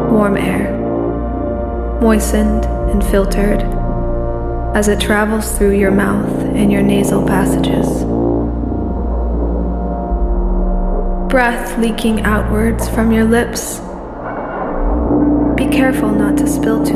warm air, moistened and filtered as it travels through your mouth and your nasal passages. Breath leaking outwards from your lips. Be careful not to spill too